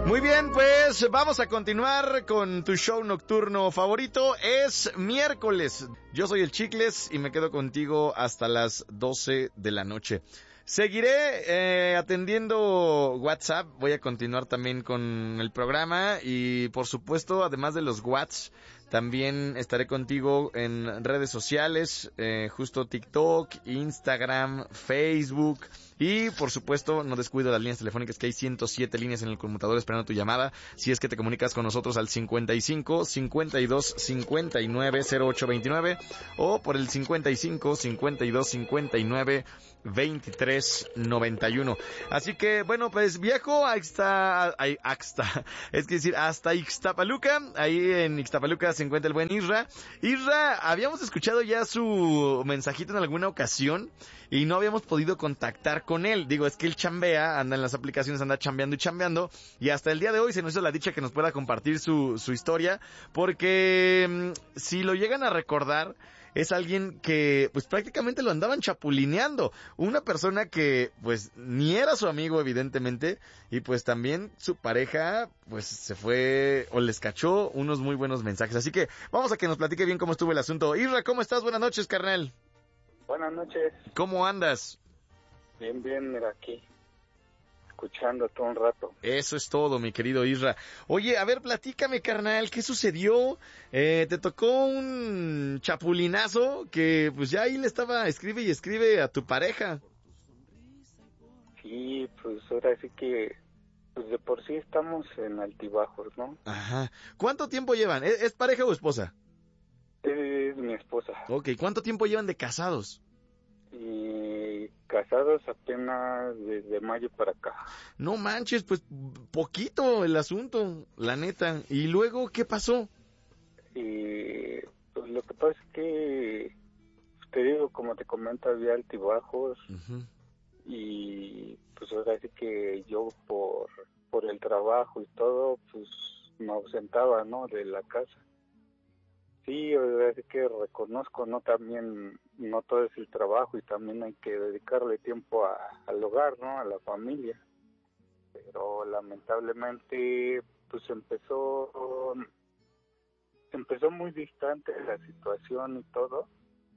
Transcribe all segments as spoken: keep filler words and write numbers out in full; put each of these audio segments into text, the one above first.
Muy bien, pues vamos a continuar con tu show nocturno favorito. Es miércoles. Yo soy el Chicles y me quedo contigo hasta las doce de la noche. Seguiré eh, atendiendo WhatsApp, voy a continuar también con el programa y por supuesto, además de los WhatsApp, también estaré contigo en redes sociales, eh, justo TikTok, Instagram, Facebook y por supuesto no descuido las líneas telefónicas, que hay ciento siete líneas en el conmutador esperando tu llamada, si es que te comunicas con nosotros al cincuenta y cinco, cincuenta y dos, cincuenta y nueve, cero ocho veintinueve o por el cincuenta y cinco, cincuenta y dos, cincuenta y nueve, veintitrés noventa y uno. Así que bueno, pues viajo a Ixta, a, Axta, es decir, hasta Ixtapaluca. Ahí en Ixtapaluca se encuentra el buen Isra. Isra, habíamos escuchado ya su mensajito en alguna ocasión y no habíamos podido contactar con él. Digo, es que él chambea, anda en las aplicaciones, anda chambeando y chambeando, y hasta el día de hoy se nos hizo la dicha que nos pueda compartir su, su historia, porque mmm, si lo llegan a recordar, es alguien que pues prácticamente lo andaban chapulineando, una persona que pues ni era su amigo evidentemente, y pues también su pareja pues se fue o les cachó unos muy buenos mensajes, así que vamos a que nos platique bien cómo estuvo el asunto. Isra, ¿cómo estás? Buenas noches, carnal. Buenas noches. ¿Cómo andas? Bien, bien, mira aquí, escuchando todo un rato. Eso es todo, mi querido Isra. Oye, a ver, platícame, carnal, ¿qué sucedió? Eh, te tocó un chapulinazo que pues ya ahí le estaba, escribe y escribe a tu pareja. Sí, pues ahora sí que, pues de por sí estamos en altibajos, ¿no? Ajá. ¿Cuánto tiempo llevan? ¿Es, es pareja o esposa? Es mi esposa. Ok, ¿cuánto tiempo llevan de casados? Y casados apenas desde mayo para acá. No manches, pues poquito el asunto, la neta. ¿Y luego qué pasó? Y pues lo que pasa es que, te digo, como te comento, había altibajos. Uh-huh. Y pues ahora sí que yo por, por el trabajo y todo, pues me ausentaba, ¿no?, de la casa. Sí, ahora sí que reconozco, ¿no?, también no todo es el trabajo y también hay que dedicarle tiempo a, al hogar, ¿no?, a la familia. Pero lamentablemente pues empezó empezó muy distante la situación y todo,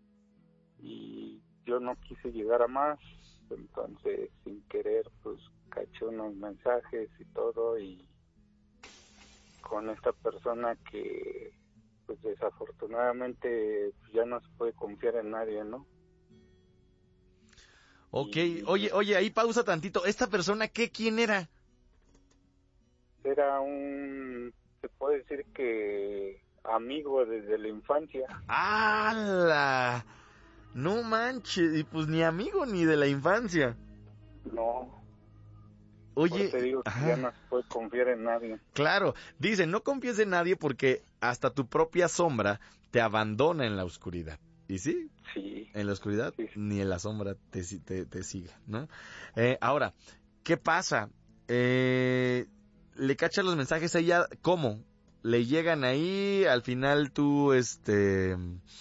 y yo no quise llegar a más. Entonces sin querer pues caché unos mensajes y todo, y con esta persona que pues desafortunadamente ya no se puede confiar en nadie, ¿no? Ok, y... oye, oye, ahí pausa tantito. ¿Esta persona qué? ¿Quién era? Era un, se puede decir que amigo desde la infancia. ¡Hala! No manches, y pues ni amigo ni de la infancia. No. Oye, te digo que ya no se puede confiar en nadie. Claro, dicen, no confíes en nadie porque hasta tu propia sombra te abandona en la oscuridad. ¿Y sí? Sí. En la oscuridad, sí. ni en la sombra te, te, te sigue, ¿no? Eh, ahora, ¿qué pasa? Eh, ¿Le cachan los mensajes a ella? ¿Cómo? ¿Le llegan ahí? Al final tú, este...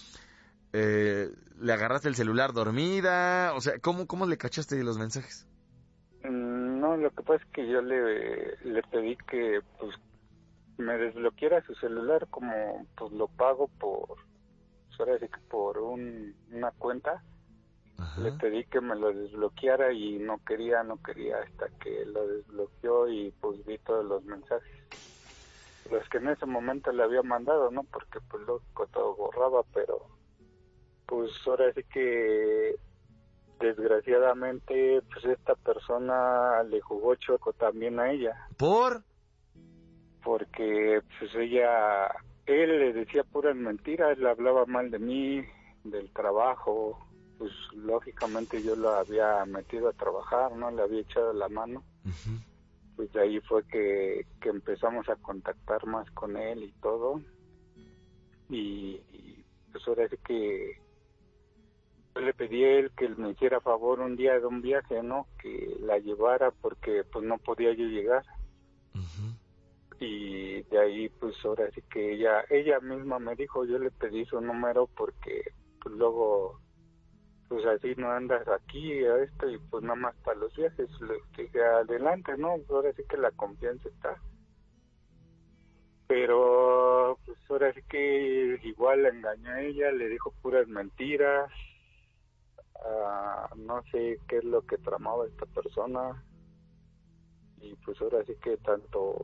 Eh, ¿le agarraste el celular dormida? O sea, ¿cómo, cómo le cachaste los mensajes? No, lo que pasa es que yo le, le pedí que pues me desbloqueara su celular, como pues lo pago por, pues ahora sí que por un, una cuenta. Ajá. Le pedí que me lo desbloqueara y no quería, no quería hasta que lo desbloqueó y pues vi todos los mensajes. Los que en ese momento le había mandado, ¿no? Porque pues lógico todo borraba, pero pues ahora sí que desgraciadamente pues esta persona le jugó chueco también a ella. ¿Por? Porque pues ella, él le decía puras mentiras, le hablaba mal de mí, del trabajo. Pues lógicamente yo lo había metido a trabajar, ¿no? Le había echado la mano. Uh-huh. Pues de ahí fue que, que empezamos a contactar más con él y todo. Y, y pues ahora sí que yo le pedí a él que me hiciera favor un día de un viaje, ¿no? Que la llevara porque pues no podía yo llegar. Uh-huh. Y de ahí pues ahora sí que ella, ella misma me dijo, yo le pedí su número porque pues luego pues así no andas aquí a esto y pues nada más para los viajes. Le dije adelante, ¿no? Ahora sí que la confianza está. Pero pues ahora sí que igual la engañó a ella, le dijo puras mentiras. Uh, no sé qué es lo que tramaba esta persona. Y pues ahora sí que tanto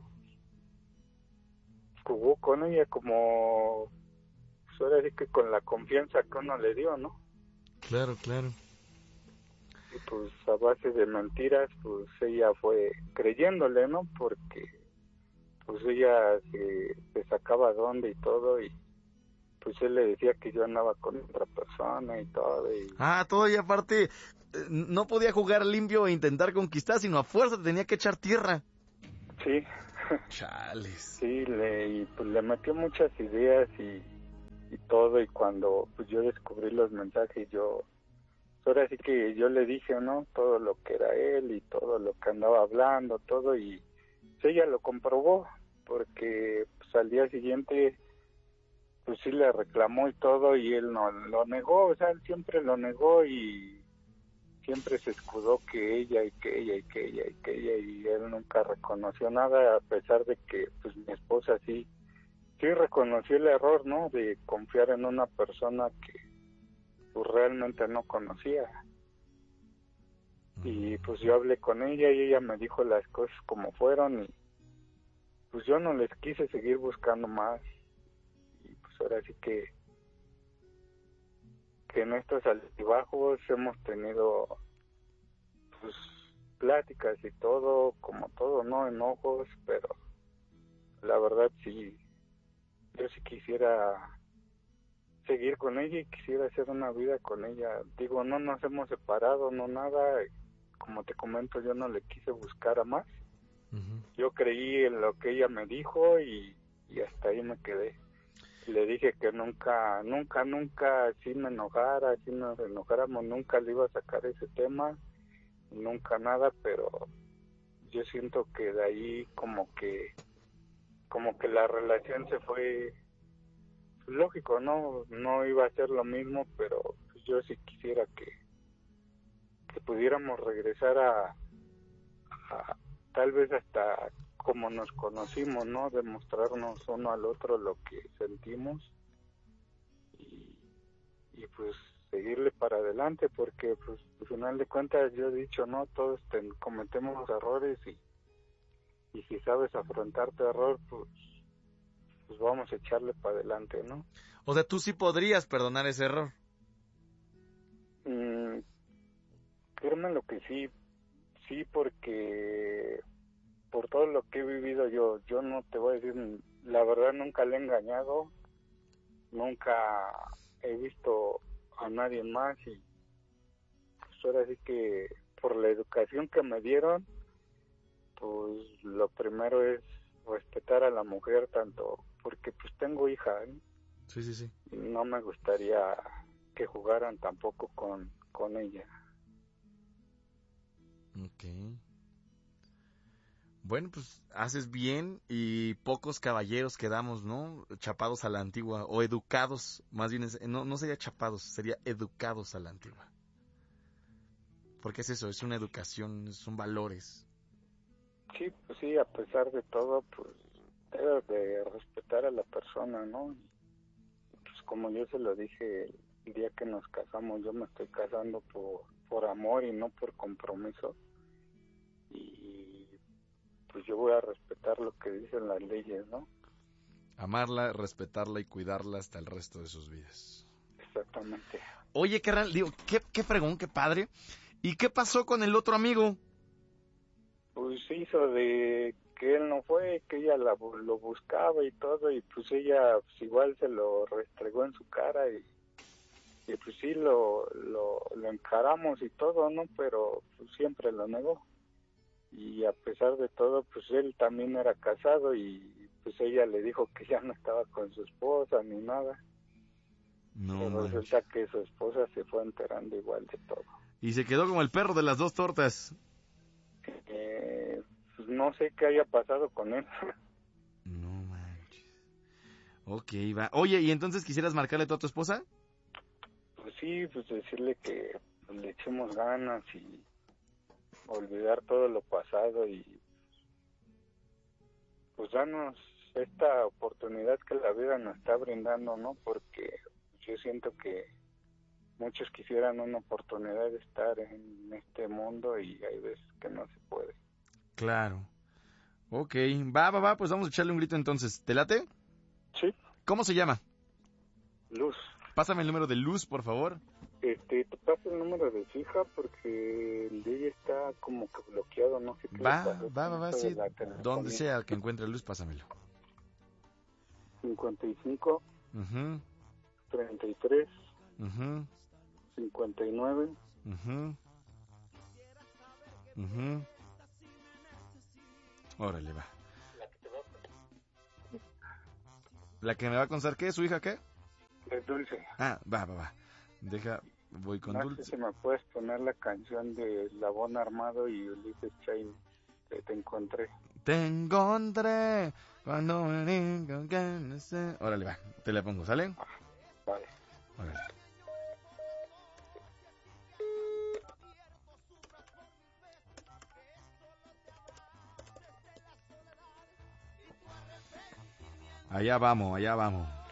jugó con ella como pues ahora sí que con la confianza que uno le dio, ¿no? Claro, claro. Y pues a base de mentiras, pues ella fue creyéndole, ¿no? Porque pues ella se, se sacaba dónde y todo, y pues él le decía que yo andaba con otra persona y todo. Y... Ah, todo y aparte, eh, no podía jugar limpio e intentar conquistar, sino a fuerza te tenía que echar tierra. Sí. Chales. Sí, le, y pues le metió muchas ideas y, y todo, y cuando pues yo descubrí los mensajes, yo, ahora sí que yo le dije, ¿no? Todo lo que era él y todo lo que andaba hablando, todo, y pues ella lo comprobó, porque pues al día siguiente pues sí le reclamó y todo, y él no lo negó, o sea, él siempre lo negó y siempre se escudó que ella y que ella y que ella y que ella, y él nunca reconoció nada, a pesar de que pues mi esposa sí, sí reconoció el error, ¿no? De confiar en una persona que pues realmente no conocía. Y pues yo hablé con ella y ella me dijo las cosas como fueron, y pues yo no les quise seguir buscando más. Y pues ahora sí que que en estos altibajos hemos tenido pues pláticas y todo, como todo, ¿no? Enojos, pero la verdad sí, yo sí quisiera seguir con ella y quisiera hacer una vida con ella. Digo, no nos hemos separado, no nada, como te comento, yo no le quise buscar a más. Uh-huh. Yo creí en lo que ella me dijo y, y hasta ahí me quedé. Le dije que nunca, nunca, nunca, si me enojara, si nos enojáramos, nunca le iba a sacar ese tema, nunca nada, pero yo siento que de ahí como que, como que la relación se fue, lógico, no, no iba a ser lo mismo, pero yo sí quisiera que, que pudiéramos regresar a, a tal vez hasta como nos conocimos, ¿no? Demostrarnos uno al otro lo que sentimos. Y, y pues seguirle para adelante, porque pues al final de cuentas yo he dicho, no, todos ten, cometemos errores, y y si sabes afrontar tu error, pues pues vamos a echarle para adelante, ¿no? O sea, tú sí podrías perdonar ese error. Mm, créeme lo que sí, sí, porque por todo lo que he vivido yo, yo no te voy a decir, la verdad nunca le he engañado, nunca he visto a nadie más, y pues ahora sí que por la educación que me dieron, pues lo primero es respetar a la mujer, tanto porque pues tengo hija, ¿eh? Sí, sí, sí. Y no me gustaría que jugaran tampoco con, con ella. Ok. Bueno, pues haces bien, y pocos caballeros quedamos, ¿no? Chapados a la antigua, o educados, más bien, es, no, no sería chapados, sería educados a la antigua. Porque es eso, es una educación, son valores. Sí, pues sí, a pesar de todo, pues debes de respetar a la persona, ¿no? Y, pues como yo se lo dije el día que nos casamos, yo me estoy casando por, por amor y no por compromiso. Y pues yo voy a respetar lo que dicen las leyes, ¿no? Amarla, respetarla y cuidarla hasta el resto de sus vidas. Exactamente. Oye, carnal, digo, qué, qué fregón, qué padre. ¿Y qué pasó con el otro amigo? Pues hizo de que él no fue, que ella la, lo buscaba y todo, y pues ella pues igual se lo restregó en su cara, y, y pues sí lo, lo, lo encaramos y todo, ¿no? Pero pues siempre lo negó. Y a pesar de todo, pues él también era casado, y pues ella le dijo que ya no estaba con su esposa ni nada. No, Pero manches. resulta que su esposa se fue enterando igual de todo. Y se quedó como el perro de las dos tortas. Eh, pues no sé qué haya pasado con él. No manches. Ok, va. Oye, ¿y entonces quisieras marcarle tú a tu esposa? Pues sí, pues decirle que pues, le echemos ganas y olvidar todo lo pasado, y pues darnos esta oportunidad que la vida nos está brindando, ¿no? Porque yo siento que muchos quisieran una oportunidad de estar en este mundo y hay veces que no se puede. Claro. Ok, va, va, va, pues vamos a echarle un grito entonces. ¿Te late? Sí. ¿Cómo se llama? Luz. Pásame el número de Luz, por favor. Este, te paso el número de su hija porque el de ella está como que bloqueado, no sé qué le Va, pasó va, con va, va, esto de sí. la Donde telefonía. sea que encuentre Luz, pásamelo. cincuenta y cinco, Mhm, treinta y tres, mhm, cincuenta y nueve. mhm, mhm. Órale, va. ¿La que me va a contar qué? ¿Su hija qué? Es Dulce. Ah, va, va, va. Deja, voy con No sé Dulce. si me puedes poner la canción de Labón Armado y Ulises Chain, que te encontré. Te encontré cuando me digo que no sé. Órale, va. Te la pongo, ¿sale? Ah, vale. Órale. Allá vamos, allá vamos.